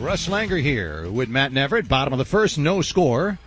Russ Langer here with Matt Neverett. Bottom of the first, no score.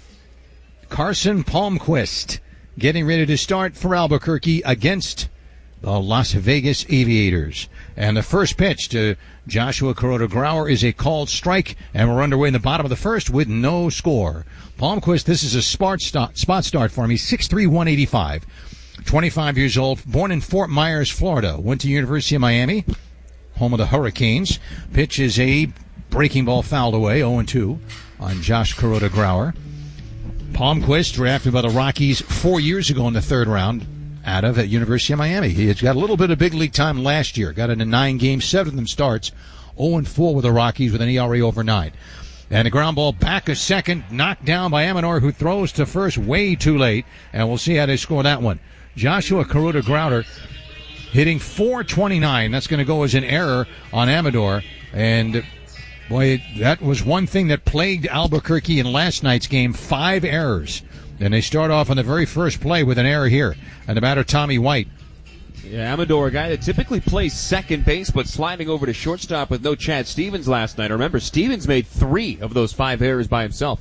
Carson Palmquist getting ready to start for Albuquerque against the Las Vegas Aviators. And the first pitch to Joshua Kuroda-Grauer is a called strike, and we're underway in the bottom of the first with no score. Palmquist, this is a spot start for him. He's 6'3", 185, 25 years old, born in Fort Myers, Florida. Went to University of Miami, home of the Hurricanes. Pitch is a breaking ball fouled away, 0-2 on Josh Kuroda-Grauer. Palmquist, drafted by the Rockies 4 years ago in the third round out of at University of Miami. He has got a little bit of big league time last year. Got into 9 games, 7 of them starts, 0-4 with the Rockies with an ERA over 9. And a ground ball back a second, knocked down by Amador, who throws to first way too late. And we'll see how they score that one. Joshua Kuroda-Grauer hitting .429. That's going to go as an error on Amador. And boy, that was one thing that plagued Albuquerque in last night's game. 5 errors. And they start off on the very first play with an error here. And the batter, Tommy White. Yeah, Amador, a guy that typically plays second base, but sliding over to shortstop with no Chad Stevens last night. Remember, Stevens made 3 of those 5 errors by himself.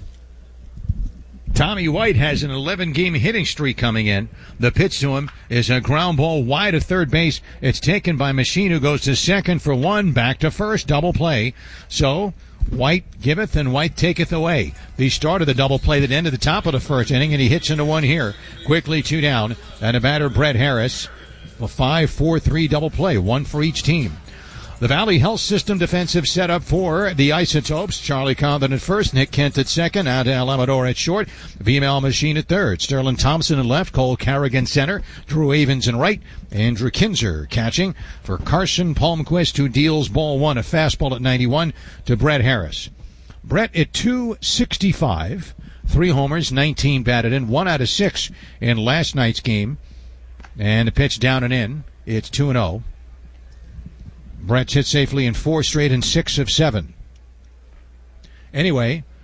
Tommy White has an 11-game hitting streak coming in. The pitch to him is a ground ball wide of third base. It's taken by Machine, who goes to second for 1, back to first, double play. So White giveth and White taketh away. He started the double play that ended the top of the first inning, and he hits into one here. Quickly 2 down, and a batter, Brett Harris. A 5-4-3 double play, 1 for each team. The Valley Health System defensive setup for the Isotopes. Charlie Condon at first, Nick Kent at second, Adel Amador at short, VML Machine at third, Sterling Thompson at left, Cole Carrigan center, Drew Avens in right, Andrew Kinzer catching for Carson Palmquist, who deals ball 1, a fastball at 91 to Brett Harris. Brett at .265, 3 homers, 19 batted in, 1 out of 6 in last night's game. And the pitch down and in. It's 2-0. Brett's hit safely in 4 straight and 6 of 7. Anyway,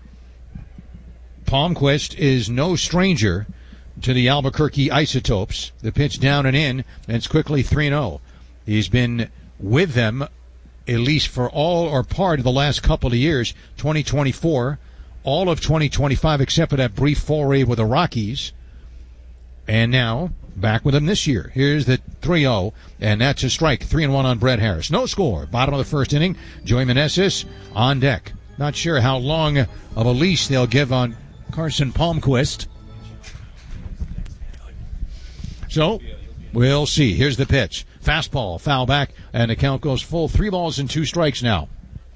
Palmquist is no stranger to the Albuquerque Isotopes. The pitch down and in, and it's quickly 3-0. He's been with them at least for all or part of the last couple of years, 2024, all of 2025 except for that brief foray with the Rockies. And now, back with him this year. Here's the 3-0, and that's a strike. 3-1 on Brett Harris. No score. Bottom of the first inning. Joey Meneses on deck. Not sure how long of a leash they'll give on Carson Palmquist. So, we'll see. Here's the pitch. Fastball, foul back, and the count goes full. 3 balls and 2 strikes now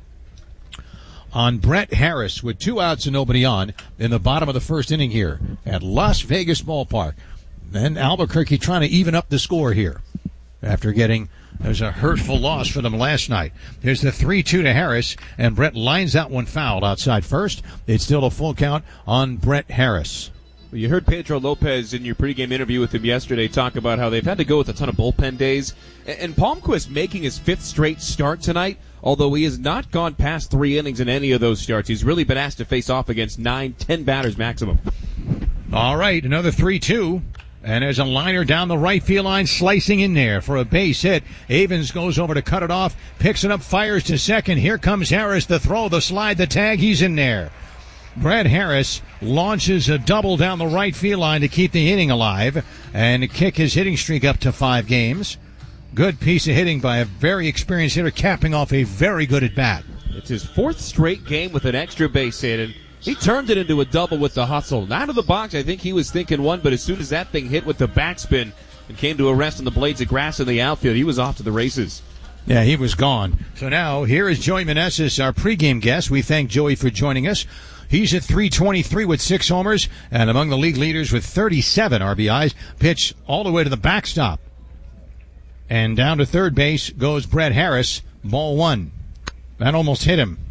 on Brett Harris with 2 outs and nobody on in the bottom of the first inning here at Las Vegas Ballpark. And Albuquerque trying to even up the score here after getting, there's a hurtful loss for them last night. Here's the 3-2 to Harris, and Brett lines that one fouled outside first. It's still a full count on Brett Harris. Well, you heard Pedro Lopez in your pregame interview with him yesterday talk about how they've had to go with a ton of bullpen days. And Palmquist making his 5th straight start tonight, although he has not gone past 3 innings in any of those starts. He's really been asked to face off against 9-10 batters maximum. All right, another 3-2. And there's a liner down the right field line slicing in there for a base hit. Avens goes over to cut it off, picks it up, fires to second. Here comes Harris, the throw, the slide, the tag. He's in there. Brett Harris launches a double down the right field line to keep the inning alive and kick his hitting streak up to 5 games. Good piece of hitting by a very experienced hitter, capping off a very good at-bat. It's his 4th straight game with an extra base hit, and he turned it into a double with the hustle. Out of the box, I think he was thinking 1, but as soon as that thing hit with the backspin and came to a rest on the blades of grass in the outfield, he was off to the races. Yeah, he was gone. So now, here is Joey Meneses, our pregame guest. We thank Joey for joining us. He's at .323 with 6 homers and among the league leaders with 37 RBIs. Pitch all the way to the backstop. And down to third base goes Brett Harris. Ball 1. That almost hit him.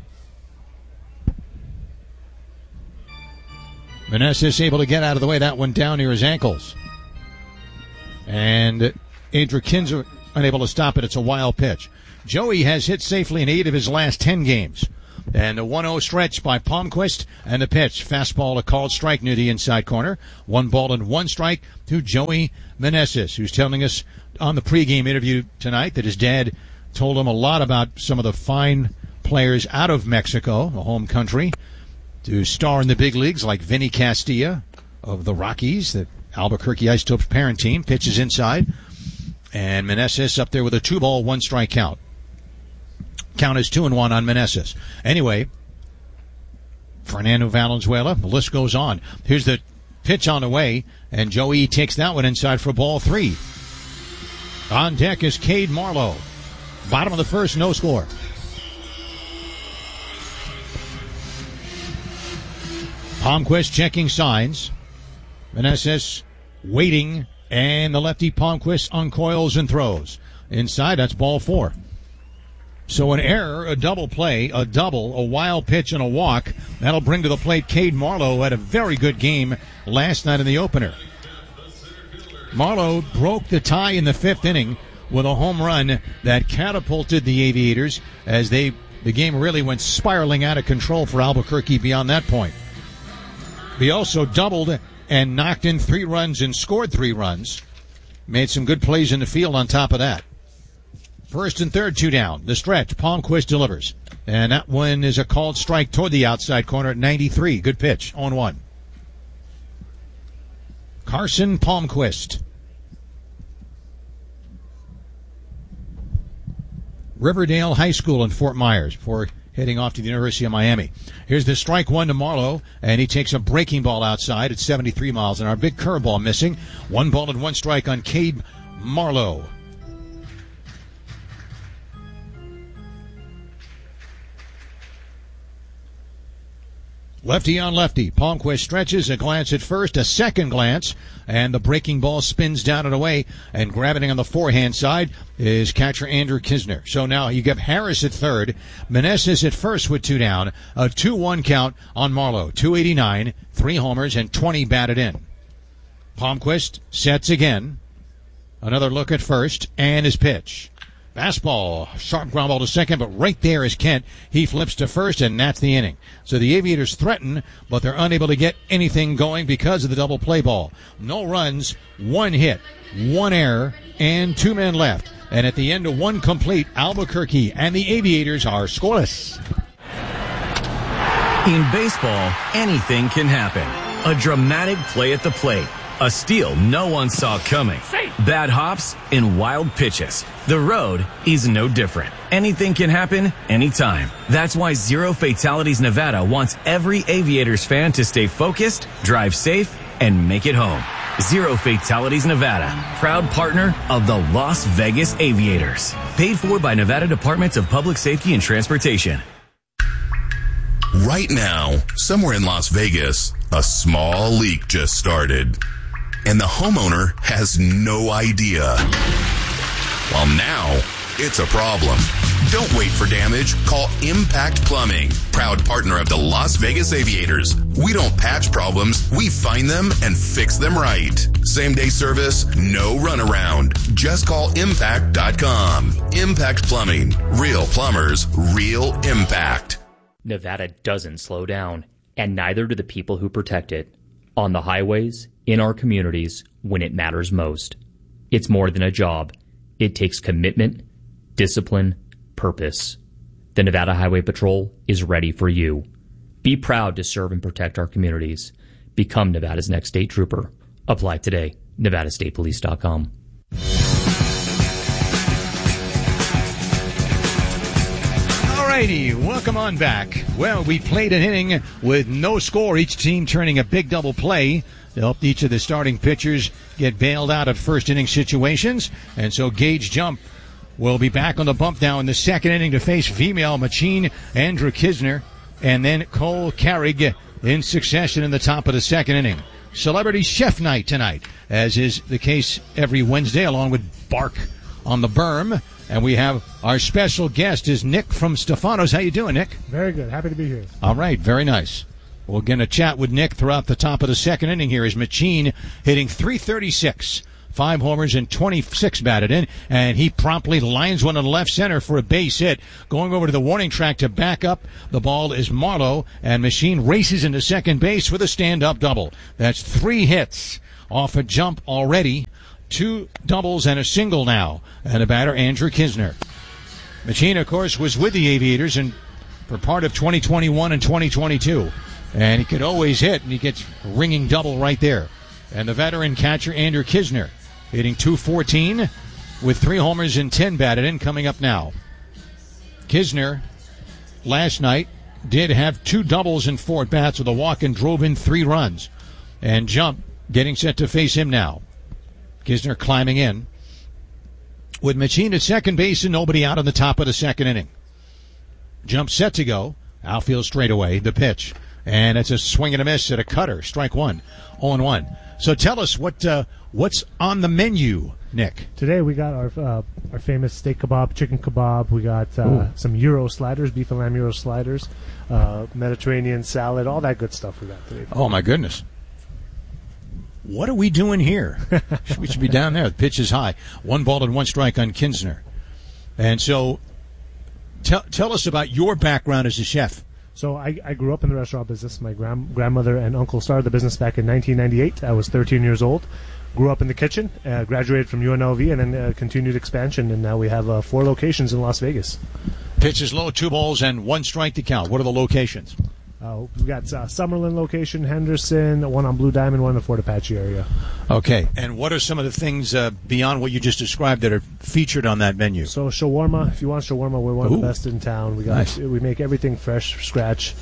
Meneses able to get out of the way. That one down near his ankles. And Andrew Kinzer unable to stop it. It's a wild pitch. Joey has hit safely in 8 of his last 10 games. And a 1-0 stretch by Palmquist, and the pitch. Fastball, a called strike near the inside corner. 1 ball and 1 strike to Joey Meneses, who's telling us on the pregame interview tonight that his dad told him a lot about some of the fine players out of Mexico, the home country, to star in the big leagues, like Vinny Castilla of the Rockies, the Albuquerque Isotopes parent team, pitches inside. And Meneses up there with a 2-ball, 1-strike count. Count is 2-1 on Meneses. Anyway, Fernando Valenzuela, the list goes on. Here's the pitch on the way, and Joey takes that one inside for ball 3. On deck is Cade Marlowe. Bottom of the first, no score. Palmquist checking signs. Meneses waiting, and the lefty Palmquist uncoils and throws. Inside, that's ball 4. So an error, a double play, a double, a wild pitch, and a walk. That'll bring to the plate Cade Marlowe, who had a very good game last night in the opener. Marlowe broke the tie in the 5th inning with a home run that catapulted the Aviators as the game really went spiraling out of control for Albuquerque beyond that point. He also doubled and knocked in 3 runs and scored 3 runs. Made some good plays in the field on top of that. First and third, 2 down. The stretch, Palmquist delivers. And that one is a called strike toward the outside corner at 93. Good pitch, 0-1. Carson Palmquist. Riverdale High School in Fort Myers before heading off to the University of Miami. Here's the strike 1 to Marlowe, and he takes a breaking ball outside at 73 miles an hour. Big curveball missing. 1 ball and 1 strike on Cade Marlowe. Lefty on lefty. Palmquist stretches, a glance at first, a second glance, and the breaking ball spins down and away, and grabbing on the forehand side is catcher Andrew Kisner. So now you get Harris at third, Meneses at first with 2 down, a 2-1 count on Marlowe. 289, 3 homers, and 20 batted in. Palmquist sets again. Another look at first, and his pitch. Fastball, sharp ground ball to second, but right there is Kent. He flips to first, and that's the inning. So the Aviators threaten, but they're unable to get anything going because of the double play ball. No runs, 1 hit, 1 error, and 2 men left. And at the end of 1 complete, Albuquerque and the Aviators are scoreless. In baseball, anything can happen. A dramatic play at the plate. A steal no one saw coming. Bad hops and wild pitches. The road is no different. Anything can happen anytime. That's why Zero Fatalities Nevada wants every Aviators fan to stay focused, drive safe, and make it home. Zero Fatalities Nevada, proud partner of the Las Vegas Aviators. Paid for by Nevada Departments of Public Safety and Transportation. Right now, somewhere in Las Vegas, a small leak just started. And the homeowner has no idea. Well, now it's a problem. Don't wait for damage. Call Impact Plumbing, proud partner of the Las Vegas Aviators. We don't patch problems. We find them and fix them right. Same-day service, no runaround. Just call impact.com. Impact Plumbing. Real plumbers, real impact. Nevada doesn't slow down, and neither do the people who protect it. On the highways, in our communities, when it matters most. It's more than a job. It takes commitment, discipline, purpose. The Nevada Highway Patrol is ready for you. Be proud to serve and protect our communities. Become Nevada's next state trooper. Apply today. NevadaStatePolice.com. Alrighty, welcome on back. Well, we played an inning with no score, each team turning a big double play to help each of the starting pitchers get bailed out of first inning situations. And so Gage Jump will be back on the bump now in the second inning to face Vimeo Machine, Andrew Kisner, and then Cole Carrig in succession in the top of the second inning. Celebrity Chef Night tonight, as is the case every Wednesday, along with Bark on the Berm. And we have our special guest is Nick from Stefanos. How you doing, Nick? Very good. Happy to be here. All right. Very nice. We're going to chat with Nick throughout the top of the second inning here as Machine hitting .336, 5 homers and 26 batted in, and he promptly lines one in left center for a base hit. Going over to the warning track to back up the ball is Marlowe, and Machine races into second base with a stand-up double. That's 3 hits off a jump already. 2 doubles and a single now. And the batter, Andrew Kisner. Machine, of course, was with the Aviators in for part of 2021 and 2022. And he could always hit, and he gets a ringing double right there. And the veteran catcher, Andrew Knizner, hitting .214 with 3 homers and 10 batted in, coming up now. Knizner, last night, did have 2 doubles and 4 at-bats with a walk and drove in 3 runs. And Jump getting set to face him now. Knizner climbing in. With Machine at second base and nobody out on the top of the second inning. Jump set to go. Outfield straightaway. The pitch. And it's a swing and a miss at a cutter. Strike 1. 0-1. So tell us what's on the menu, Nick. Today we got our famous steak kebab, chicken kebab. We got some Euro sliders, beef and lamb Euro sliders, Mediterranean salad, all that good stuff we got today. Oh, my goodness. What are we doing here? We should be down there. The pitch is high. 1 ball and 1 strike on Knizner. And so tell us about your background as a chef. So I grew up in the restaurant business. My grandmother and uncle started the business back in 1998. I was 13 years old. Grew up in the kitchen, graduated from UNLV, and then continued expansion, and now we have 4 locations in Las Vegas. Pitch is low, 2 balls and 1 strike to count. What are the locations? We got Summerlin location, Henderson, one on Blue Diamond, one in the Fort Apache area. Okay, and what are some of the things beyond what you just described that are featured on that menu? So shawarma, if you want shawarma, we're one of the best in town. We make everything fresh, scratch.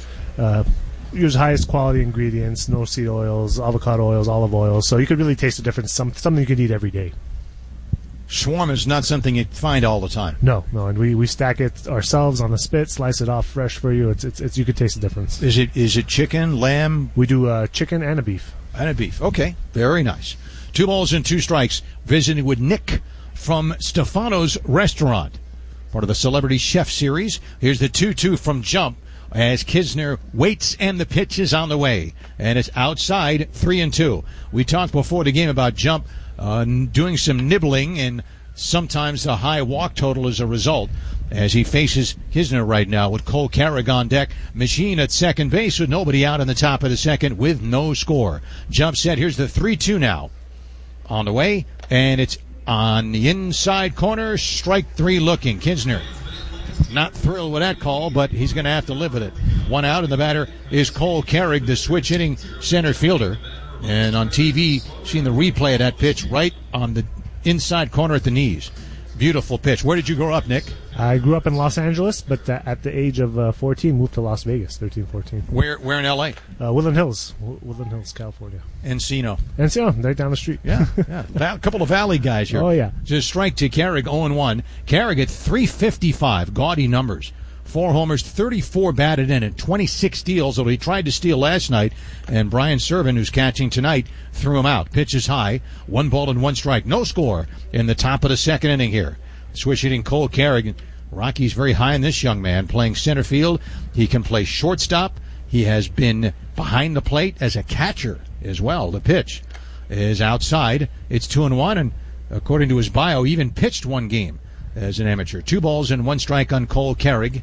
Use highest quality ingredients, no seed oils, avocado oils, olive oils. So you could really taste the difference. Something you could eat every day. Shawarma is not something you find all the time. No, and we stack it ourselves on the spit, slice it off fresh for you. It's you could taste the difference. Is it chicken, lamb? We do chicken and a beef. And a beef. Okay, very nice. 2 balls and 2 strikes. Visiting with Nick from Stefano's Restaurant, part of the Celebrity Chef Series. Here's the 2-2 from Jump as Knizner waits, and the pitch is on the way, and it's outside. 3-2. We talked before the game about Jump doing some nibbling, and sometimes a high walk total as a result, as he faces Knizner right now with Cole Carrig on deck. Machine at second base with nobody out in the top of the second with no score. Jump set. Here's the 3-2 now. On the way, and it's on the inside corner. Strike 3 looking. Knizner not thrilled with that call, but he's going to have to live with it. 1 out, and the batter is Cole Carrig, the switch-hitting center fielder. And on TV, seeing the replay of that pitch right on the inside corner at the knees. Beautiful pitch. Where did you grow up, Nick? I grew up in Los Angeles, but at the age of 14, moved to Las Vegas, 13, 14. Where in L.A.? Woodland Hills, California. Encino, right down the street. Yeah. A couple of Valley guys here. Oh, yeah. Just strike to Carrig, 0-1. Carrig at .355, gaudy numbers. 4 homers, 34 batted in, and 26 steals, although he tried to steal last night, and Brian Serven, who's catching tonight, threw him out. Pitch is high, 1 ball and 1 strike. No score in the top of the second inning here. Switch hitting Cole Carrig. Rocky's very high in this young man, playing center field. He can play shortstop. He has been behind the plate as a catcher as well. The pitch is outside. It's 2-1, and according to his bio, even pitched 1 game as an amateur. 2 balls and 1 strike on Cole Carrig.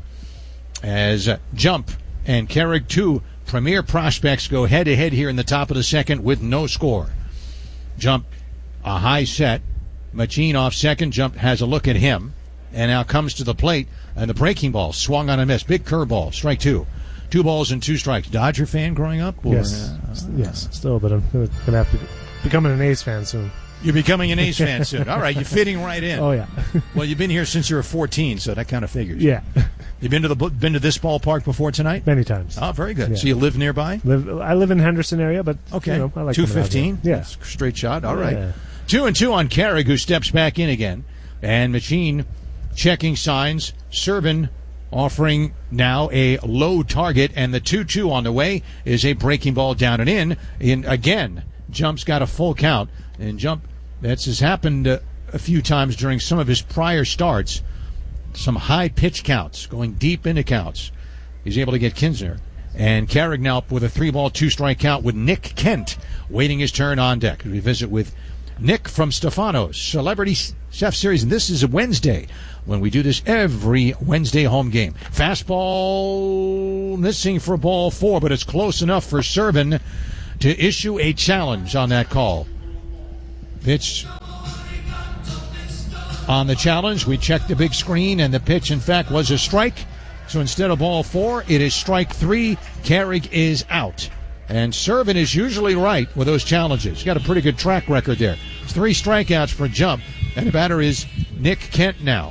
As Jump and Carrig, 2 premier prospects, go head-to-head here in the top of the second with no score. Jump, a high set. Machine off second. Jump has a look at him, and now comes to the plate, and the breaking ball swung on a miss. Big curveball, strike 2. 2 balls and 2 strikes. Dodger fan growing up? Or, yes, still, but I'm going to have to become an A's fan soon. You're becoming an A's fan soon. All right, you're fitting right in. Oh, yeah. Well, you've been here since you were 14, so that kind of figures. Yeah. You been to this ballpark before tonight? Many times. Oh, very good. Yeah. So you live nearby? I live in Henderson area, but okay. I like 215. Yeah, straight shot. All right. Yeah. 2-2 on Carrig, who steps back in again, and Machine checking signs. Serven offering now a low target, and the 2-2 on the way is a breaking ball down and in. Again, Jump's got a full count, and Jump. That's happened a few times during some of his prior starts. Some high pitch counts, going deep into counts. He's able to get Knizner. And Carrig now with a 3-ball, 2-strike count with Nick Kent waiting his turn on deck. We visit with Nick from Stefano's Celebrity Chef Series, and this is a Wednesday when we do this every Wednesday home game. Fastball missing for ball 4, but it's close enough for Serven to issue a challenge on that call. Pitch on the challenge. We checked the big screen, and the pitch, in fact, was a strike. So instead of ball 4, it is strike 3. Carrick is out. And Servin is usually right with those challenges. He's got a pretty good track record there. It's 3 strikeouts for Jump, and the batter is Nick Kent now.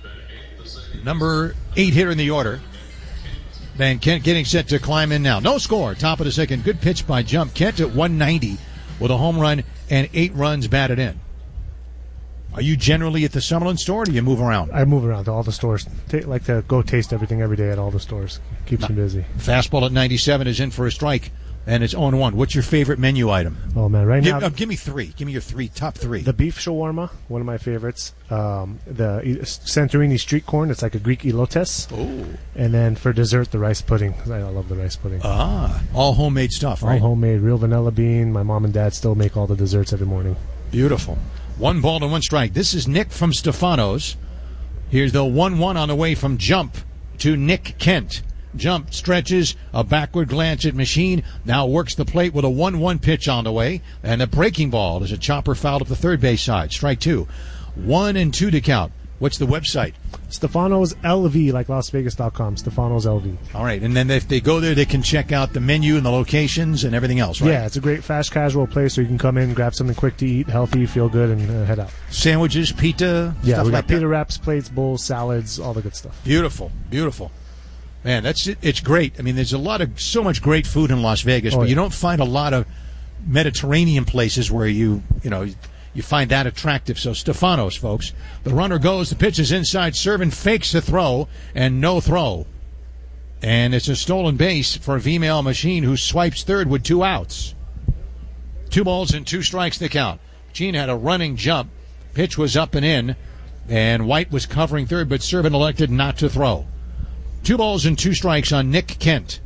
Number 8 hitter in the order. Van Kent getting set to climb in now. No score, top of the second. Good pitch by Jump. Kent at 190 with a home run and 8 runs batted in. Are you generally at the Summerlin store, or do you move around? I move around to all the stores. Like to go taste everything every day at all the stores. Keeps me busy. Fastball at 97 is in for a strike, and it's 0-1. What's your favorite menu item? Oh, man, right now... Give me 3. Give me your top 3. The beef shawarma, one of my favorites. The Santorini street corn, it's like a Greek elotes. Oh. And then for dessert, the rice pudding. I love the rice pudding. All homemade stuff, right? All homemade, real vanilla bean. My mom and dad still make all the desserts every morning. Beautiful. 1 ball to 1 strike. This is Nick from Stefanos. Here's the 1-1 on the way from Jump to Nick Kent. Jump stretches, a backward glance at Machine, now works the plate with a 1-1 pitch on the way, and a breaking ball as a chopper fouled up the third base side. Strike 2. 1-2 to count. What's the website? Stefanos LV, like LasVegas.com. Stefanos LV. All right, and then if they go there, they can check out the menu and the locations and everything else, right? Yeah, it's a great fast casual place where you can come in, grab something quick to eat, healthy, feel good, and head out. Sandwiches, pita, yeah, stuff we got like that. pita wraps, plates, bowls, salads, all the good stuff. Beautiful, beautiful. Man, that's it. It's great. I mean, there's so much great food in Las Vegas, but you don't find a lot of Mediterranean places where you find that attractive. So Stefanos, folks. The runner goes, the pitch is inside, Servin fakes the throw, and no throw. And it's a stolen base for Female Machine, who swipes third with 2 outs. 2 balls and 2 strikes to count. Machine had a running jump. Pitch was up and in, and White was covering third, but Servin elected not to throw. 2 balls and 2 strikes on Nick Kent.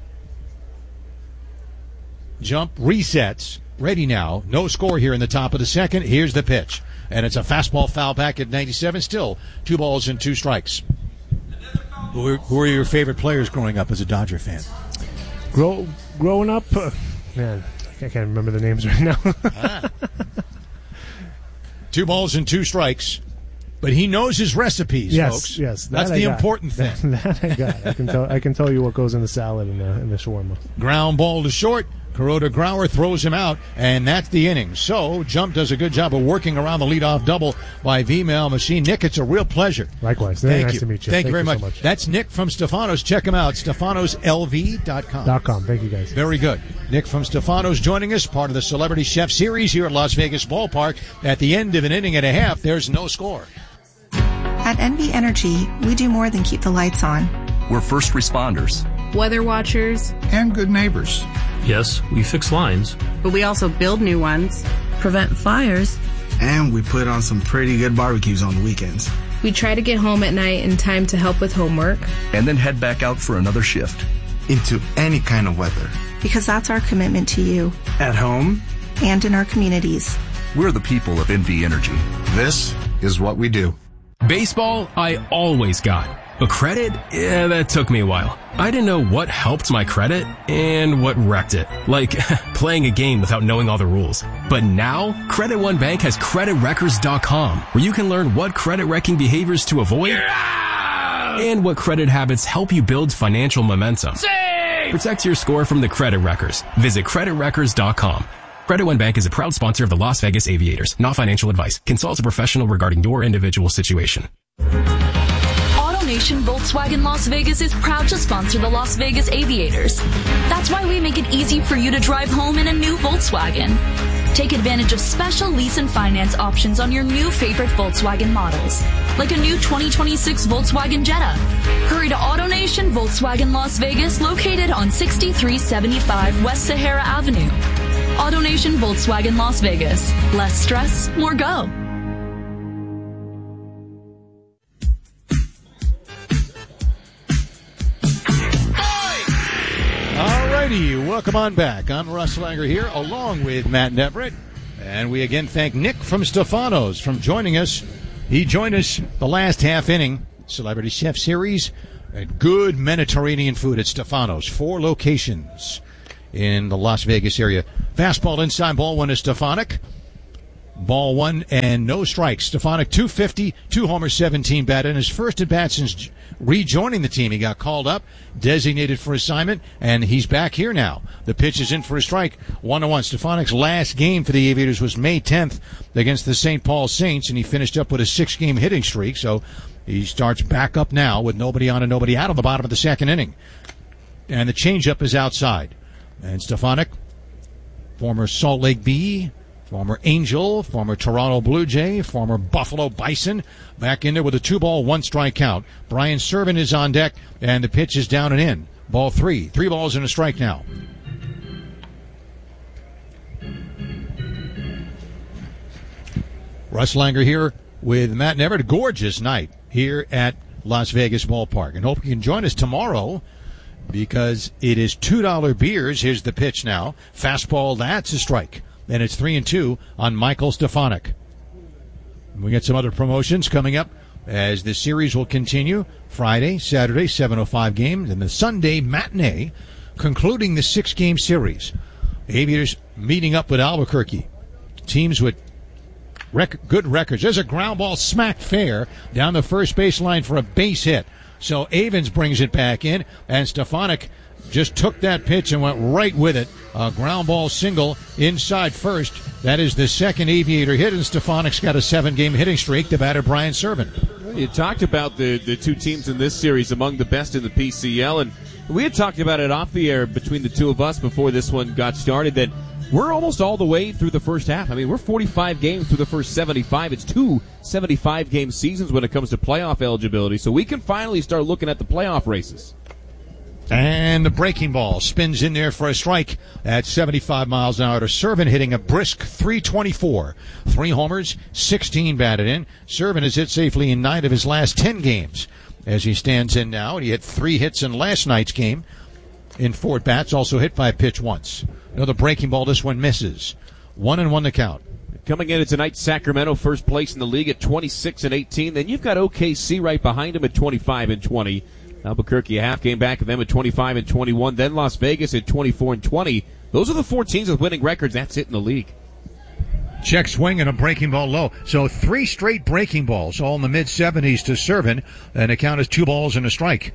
Jump resets. Ready now. No score here in the top of the second. Here's the pitch. And it's a fastball foul back at 97. Still 2 balls and 2 strikes. Who were your favorite players growing up as a Dodger fan? Growing up, man, I can't remember the names right now. 2 balls and 2 strikes. But he knows his recipes, folks. Yes, that's the important thing. That I got. I can tell you what goes in the salad and the shawarma. Ground ball to short. Kuroda Grauer throws him out, and that's the inning. So Jump does a good job of working around the leadoff double by Female Machine. Nick, it's a real pleasure. Likewise. Very nice to meet you. Thank you very much. So much. That's Nick from Stefanos. Check him out, StefanosLV.com. Thank you, guys. Very good. Nick from Stefanos joining us, part of the Celebrity Chef Series here at Las Vegas Ballpark. At the end of an inning and a half, there's no score. At NV Energy, we do more than keep the lights on. We're first responders, weather watchers, and good neighbors. Yes, we fix lines, but we also build new ones, prevent fires, and we put on some pretty good barbecues on the weekends. We try to get home at night in time to help with homework, and then head back out for another shift. Into any kind of weather. Because that's our commitment to you. At home. And in our communities. We're the people of NV Energy. This is what we do. Baseball, I always got. But credit? Yeah, that took me a while. I didn't know what helped my credit and what wrecked it. Like playing a game without knowing all the rules. But now, Credit One Bank has CreditWreckers.com, where you can learn what credit wrecking behaviors to avoid and what credit habits help you build financial momentum. Protect your score from the Credit Wreckers. Visit CreditWreckers.com. Credit One Bank is a proud sponsor of the Las Vegas Aviators. Not financial advice. Consult a professional regarding your individual situation. AutoNation Volkswagen Las Vegas is proud to sponsor the Las Vegas Aviators. That's why we make it easy for you to drive home in a new Volkswagen. Take advantage of special lease and finance options on your new favorite Volkswagen models, like a new 2026 Volkswagen Jetta. Hurry to AutoNation Volkswagen Las Vegas, located on 6375 West Sahara Avenue. AutoNation Volkswagen Las Vegas. Less stress, more go. Alrighty, welcome on back. I'm Russ Langer here, along with Matt Neverett. And we again thank Nick from Stefanos for joining us. He joined us the last half inning, Celebrity Chef Series, at good Mediterranean food at Stefanos. 4 locations in the Las Vegas area. Fastball inside, ball 1 is Stefanik. ball one, and no strikes. Stefanik, 250, 2 homers, 17 batted. His first at bat since rejoining the team. He got called up, designated for assignment, and he's back here now. The pitch is in for a strike, 1-1. Stefanik's last game for the Aviators was May 10th against the St. Paul Saints, and he finished up with a 6-game hitting streak, so he starts back up now with nobody on and nobody out on the bottom of the second inning. And the changeup is outside. And Stefanik, former Salt Lake Bee, former Angel, former Toronto Blue Jay, former Buffalo Bison, back in there with a 2-ball, 1-strike count. Brian Servant is on deck, and the pitch is down and in. Ball 3. 3 balls and a strike now. Russ Langer here with Matt Neverett. A gorgeous night here at Las Vegas Ballpark. And hope you can join us tomorrow because it is $2 beers. Here's the pitch now. Fastball, that's a strike. And it's 3-2 on Michael Stefanik. We got some other promotions coming up as the series will continue. Friday, Saturday, 7:05 games, and the Sunday matinee concluding the 6-game series. Aviators meeting up with Albuquerque. Teams with good records. There's a ground ball smacked fair down the first baseline for a base hit. So Avens brings it back in, and Stefanik just took that pitch and went right with it. A ground ball single inside first. That is the second Aviator hit, and Stefanik's got a 7-game hitting streak. The batter, Brian Servant. You talked about the two teams in this series among the best in the PCL, and we had talked about it off the air between the two of us before this one got started that we're almost all the way through the first half. I mean, we're 45 games through the first 75. It's 2 75-game seasons when it comes to playoff eligibility, so we can finally start looking at the playoff races. And the breaking ball spins in there for a strike at 75 miles an hour to Servant, hitting a brisk .324. 3 homers, 16 batted in. Servant has hit safely in 9 of his last 10 games as he stands in now. He had 3 hits in last night's game in 4 at-bats, also hit by a pitch once. Another breaking ball, this one misses. 1-1 the count. Coming in tonight, Sacramento first place in the league at 26-18. Then you've got OKC right behind him at 25-20. Albuquerque a half game back of them at 25-21. Then Las Vegas at 24-20. Those are the 4 teams with winning records. That's it in the league. Check swing and a breaking ball low. So 3 straight breaking balls, all in the mid-70s to Servant, and the count is 2 balls and a strike.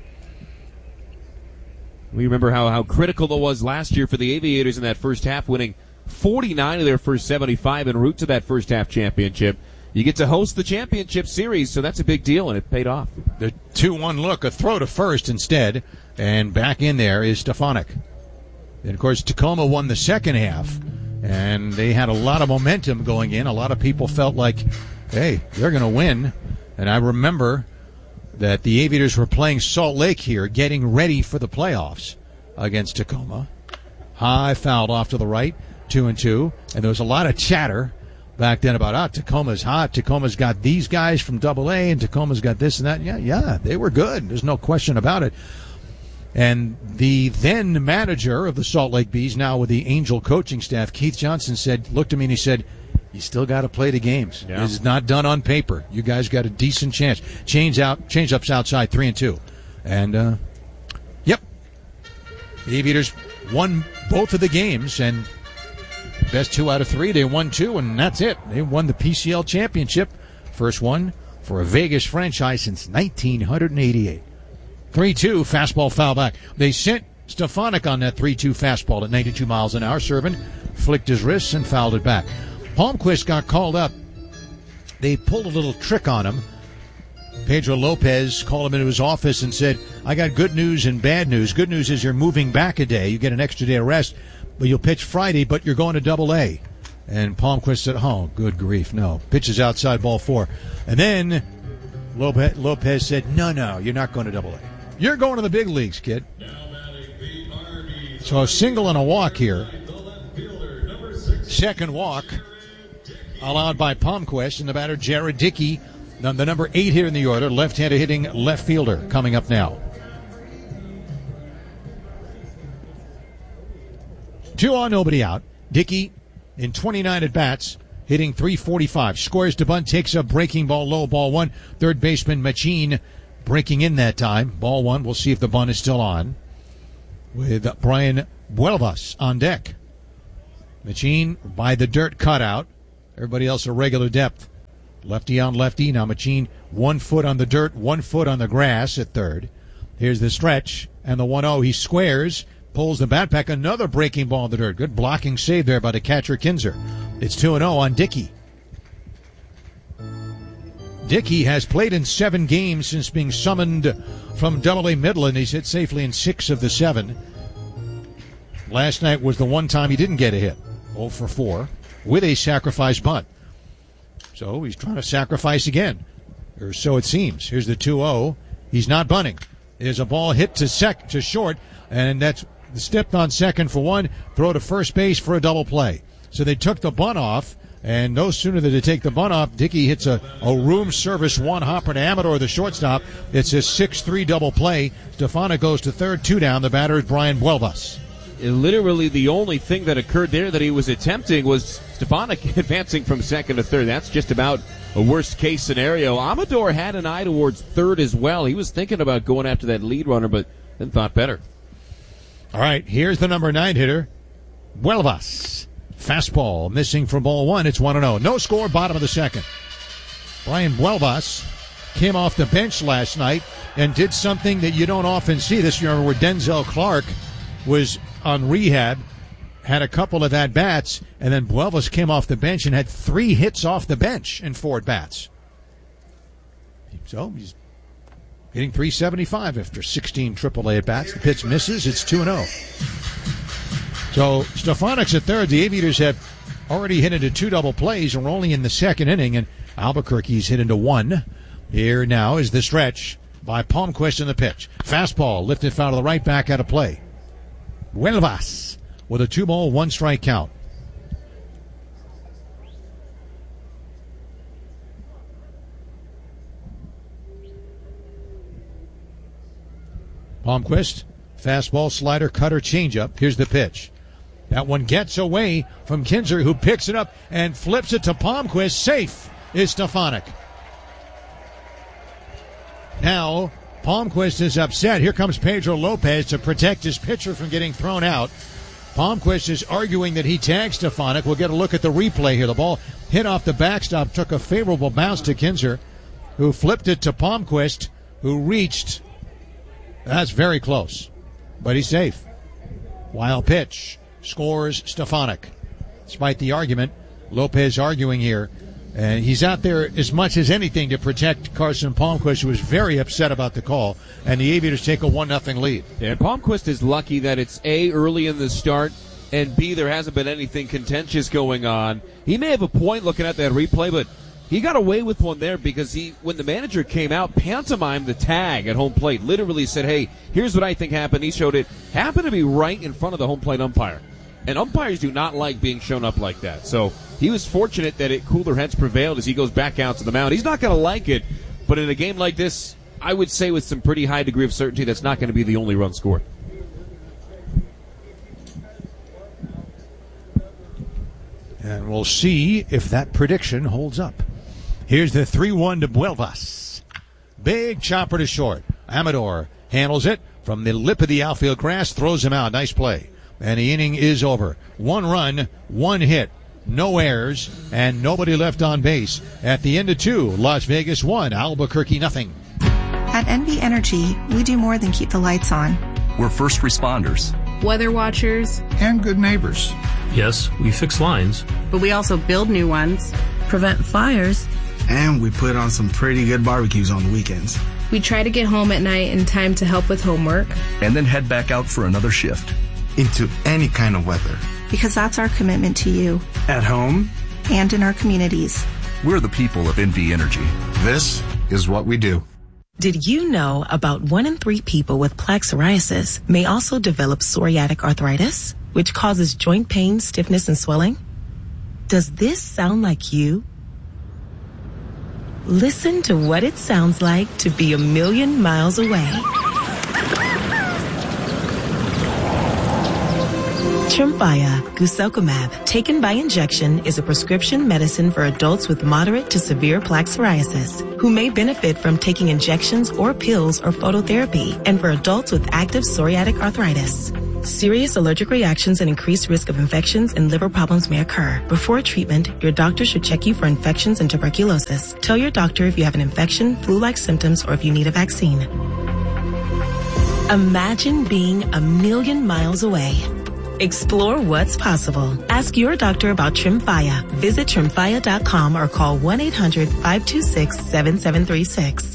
We remember how critical it was last year for the Aviators in that first half, winning 49 of their first 75 en route to that first half championship. You get to host the championship series, so that's a big deal, and it paid off. The 2-1 look, a throw to first instead, and back in there is Stefanik. And, of course, Tacoma won the second half, and they had a lot of momentum going in. A lot of people felt like, hey, they're going to win. And I remember that the Aviators were playing Salt Lake here, getting ready for the playoffs against Tacoma. High fouled off to the right, 2-2, and there was a lot of chatter back then about, Tacoma's hot, Tacoma's got these guys from AA, and Tacoma's got this and that. Yeah, they were good. There's no question about it. And the then manager of the Salt Lake Bees, now with the Angel coaching staff, Keith Johnson, looked at me and he said, you still got to play the games. Yeah. It's not done on paper. You guys got a decent chance. Change-ups outside, 3-2. And, yep. The Aviators won both of the games, and best 2 out of 3. They won 2, and that's it. They won the PCL championship. First one for a Vegas franchise since 1988. 3-2, fastball foul back. They sent Stefanik on that 3-2 fastball at 92 miles an hour. Servant flicked his wrists and fouled it back. Palmquist got called up. They pulled a little trick on him. Pedro Lopez called him into his office and said, I got good news and bad news. Good news is you're moving back a day. You get an extra day of rest, but you'll pitch Friday, but you're going to AA. And Palmquist said, oh, good grief, no. Pitches outside, ball 4. And then Lopez said, no, you're not going to AA. You're going to the big leagues, kid. So a single and a walk here. Second walk allowed by Palmquist, and the batter Jared Dickey, the number 8 here in the order, left-handed hitting left fielder, coming up now. 2 on, nobody out. Dickey in 29 at-bats, hitting .345. Scores to bunt, takes a breaking ball low, ball 1. Third baseman Machine breaking in that time. Ball 1, we'll see if the bunt is still on. With Brian Buelvas on deck. Machine by the dirt cutout. Everybody else a regular depth. Lefty on lefty. Now Machin 1 foot on the dirt, 1 foot on the grass at third. Here's the stretch and the 1-0. He squares, pulls the bat back. Another breaking ball in the dirt. Good blocking save there by the catcher Kinzer. It's 2-0 on Dickey. Dickey has played in 7 games since being summoned from Double-A Midland. He's hit safely in 6 of the 7. Last night was the one time he didn't get a hit. 0 for 4 with a sacrifice bunt. So he's trying to sacrifice again, or so it seems. Here's the 2-0. He's not bunting. There's a ball hit to short, and that's stepped on second for 1. Throw to first base for a double play. So they took the bunt off, and no sooner did they take the bunt off, Dickey hits a room service 1-hopper to Amador, the shortstop. It's a 6-3 double play. Stefanik goes to third, 2 down. The batter is Brian Buelvas. Literally the only thing that occurred there that he was attempting was Stefanik advancing from second to third. That's just about a worst-case scenario. Amador had an eye towards third as well. He was thinking about going after that lead runner, but then thought better. All right, here's the number 9 hitter, Buelvas. Fastball missing from ball 1. It's 1-0. No score, bottom of the second. Brian Buelvas came off the bench last night and did something that you don't often see. This year, where Denzel Clark was on rehab, had a couple of at-bats, and then Buelvas came off the bench and had 3 hits off the bench in 4 at-bats. So he's hitting .375 after 16 AAA at-bats. The pitch misses. It's 2-0. So Stefanik's at third. The Aviators have already hit into 2 double plays, and we're only in the second inning, and Albuquerque's hit into 1. Here now is the stretch by Palmquist in the pitch. Fastball lifted foul to the right, back out of play. Buelvas with a 2-ball, 1-strike count. Palmquist, fastball, slider, cutter, changeup. Here's the pitch. That one gets away from Kinzer, who picks it up and flips it to Palmquist. Safe is Stefanik. Now Palmquist is upset. Here comes Pedro Lopez to protect his pitcher from getting thrown out. Palmquist is arguing that he tagged Stefanik. We'll get a look at the replay here. The ball hit off the backstop, took a favorable bounce to Kinzer, who flipped it to Palmquist, who reached. That's very close, but he's safe. Wild pitch. Scores Stefanik. Despite the argument, Lopez arguing here. And he's out there as much as anything to protect Carson Palmquist, who was very upset about the call. And the Aviators take a 1-0 lead. Yeah, Palmquist is lucky that it's A, early in the start, and B, there hasn't been anything contentious going on. He may have a point looking at that replay, but he got away with one there because when the manager came out, pantomimed the tag at home plate. Literally said, hey, here's what I think happened. He showed it. Happened to be right in front of the home plate umpire. And umpires do not like being shown up like that. So he was fortunate that cooler heads prevailed as he goes back out to the mound. He's not going to like it, but in a game like this, I would say with some pretty high degree of certainty that's not going to be the only run scored. And we'll see if that prediction holds up. Here's the 3-1 to Buelvas. Big chopper to short. Amador handles it from the lip of the outfield grass, throws him out. Nice play. And the inning is over. 1 run, 1 hit, no errors, and nobody left on base. At the end of 2, Las Vegas 1, Albuquerque nothing. At NV Energy, we do more than keep the lights on. We're first responders, weather watchers, and good neighbors. Yes, we fix lines, but we also build new ones, prevent fires, and we put on some pretty good barbecues on the weekends. We try to get home at night in time to help with homework, and then head back out for another shift. Into any kind of weather. Because that's our commitment to you. At home. And in our communities. We're the people of NV Energy. This is what we do. Did you know about 1 in 3 people with plaque psoriasis may also develop psoriatic arthritis, which causes joint pain, stiffness, and swelling? Does this sound like you? Listen to what it sounds like to be a million miles away. Tremfya guselkumab, taken by injection, is a prescription medicine for adults with moderate to severe plaque psoriasis who may benefit from taking injections or pills or phototherapy, and for adults with active psoriatic arthritis. Serious allergic reactions and increased risk of infections and liver problems may occur. Before treatment, your doctor should check you for infections and tuberculosis. Tell your doctor if you have an infection, flu-like symptoms, or if you need a vaccine. Imagine being 1,000,000 miles away. Explore what's possible. Ask your doctor about Tremfya. Visit Tremfya.com or call 1-800-526-7736.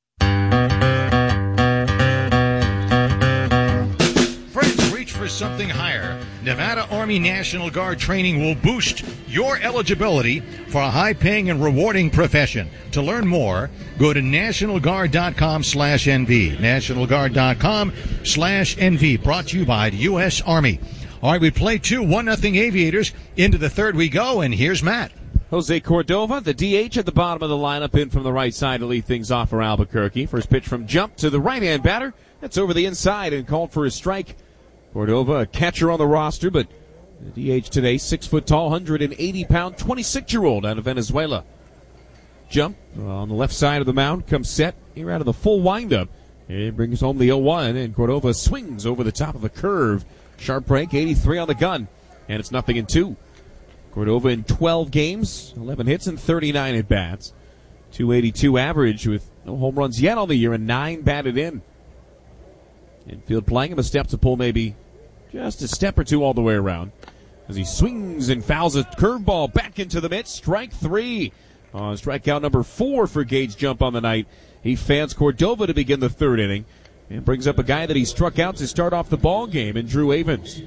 For something higher, Nevada Army National Guard training will boost your eligibility for a high-paying and rewarding profession. To learn more, go to nationalguard.com/NV. nationalguard.com/NV. Brought to you by the U.S. Army. All right, we play 1-0 Aviators. Into the third we go, and here's Matt. Jose Cordova, the DH at the bottom of the lineup, in from the right side to lead things off for Albuquerque. First pitch from Jump to the right-hand batter. That's over the inside and called for a strike. Cordova, a catcher on the roster, but the DH today, 6 foot tall, 180-pound, 26-year-old out of Venezuela. Jump on the left side of the mound, comes set here out of the full windup. It brings home the 0-1, and Cordova swings over the top of a curve. Sharp break, 83 on the gun, and it's 0-2. Cordova in 12 games, 11 hits and 39 at-bats. 282 average with no home runs yet on the year and 9 batted in. Infield playing him a step to pull maybe just a step or two all the way around as he swings and fouls a curveball back into the mitt. Strike 3 on strikeout number 4 for Gage Jump on the night. He fans Cordova to begin the third inning and brings up a guy that he struck out to start off the ball game in Drew Avens.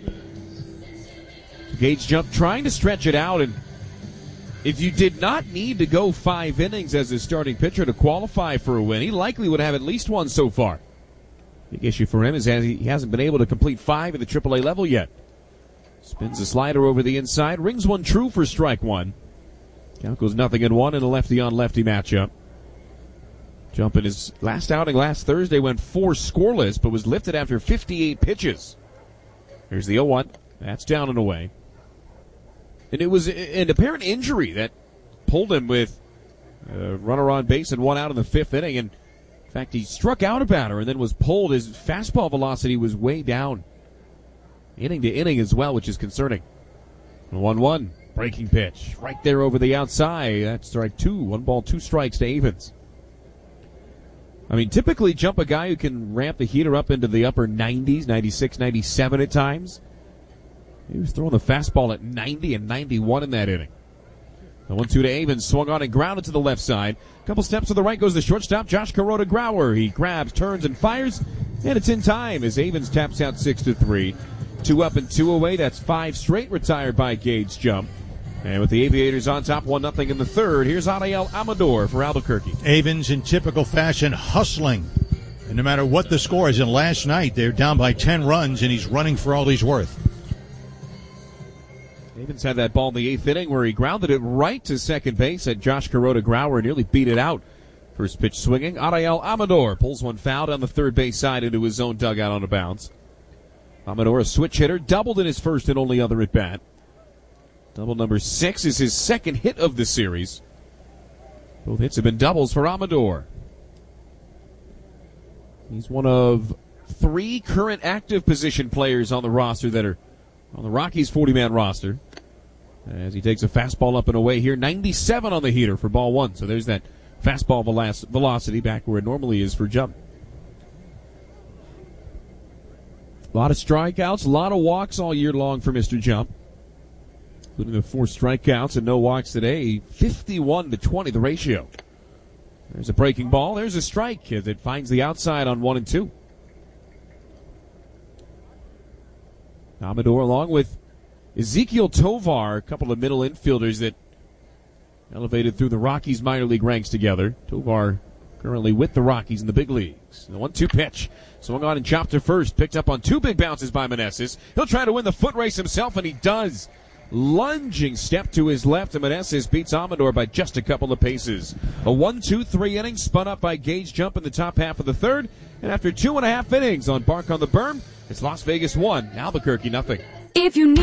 Gage Jump trying to stretch it out, and if you did not need to go 5 innings as a starting pitcher to qualify for a win, he likely would have at least one so far. Big issue for him is that he hasn't been able to complete 5 at the AAA level yet. Spins a slider over the inside, rings one true for strike 1. Count goes 0-1 in a lefty-on-lefty matchup. Jump in his last outing last Thursday went 4 scoreless, but was lifted after 58 pitches. Here's the 0-1. That's down and away. And it was an apparent injury that pulled him with a runner on base and 1 out in the 5th inning. And in fact, he struck out a batter and then was pulled. His fastball velocity was way down. Inning to inning as well, which is concerning. 1-1, breaking pitch. Right there over the outside. That's strike 2. 1 ball, 2 strikes to Avens. I mean, typically Jump a guy who can ramp the heater up into the upper 90s, 96, 97 at times. He was throwing the fastball at 90 and 91 in that inning. The 1-2 to Avens, swung on and grounded to the left side. A couple steps to the right goes the shortstop, Josh Kuroda Grauer. He grabs, turns, and fires, and it's in time as Avens taps out 6-3. 2 up and 2 away. That's 5 straight retired by Gage Jump. And with the Aviators on top, 1-0 in the third, here's Ariel Amador for Albuquerque. Avens in typical fashion hustling. And no matter what the score is, and last night they're down by 10 runs, and he's running for all he's worth. Avens had that ball in the 8th inning where he grounded it right to second base at Josh Kuroda Grauer, nearly beat it out. First pitch swinging. Ariel Amador pulls one foul down the third base side into his own dugout on a bounce. Amador, a switch hitter, doubled in his first and only other at bat. Double number 6 is his second hit of the series. Both hits have been doubles for Amador. He's one of 3 current active position players on the roster that are on the Rockies 40-man roster. As he takes a fastball up and away here, 97 on the heater for ball 1. So there's that fastball velocity back where it normally is for Jump. A lot of strikeouts, a lot of walks all year long for Mr. Jump, including the 4 strikeouts and no walks today. 51-20 the ratio. There's a breaking ball. There's a strike as it finds the outside on 1 and 2. Amador along with Ezekiel Tovar, a couple of middle infielders that elevated through the Rockies minor league ranks together. Tovar currently with the Rockies in the big leagues. The 1-2 pitch. Swung on and chopped to first. Picked up on 2 big bounces by Meneses. He'll try to win the foot race himself, and he does. Lunging step to his left, and Meneses beats Amador by just a couple of paces. A 1-2-3 inning spun up by Gage Jump in the top half of the third. And after 2.5 innings on Bark on the Berm, it's Las Vegas 1, Albuquerque 0. If you need